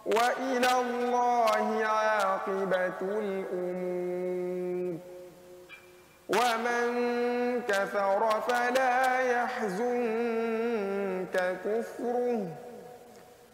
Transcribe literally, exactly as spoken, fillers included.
وإلى الله عاقبة الأمور. ومن كفر فلا يحزنك كفره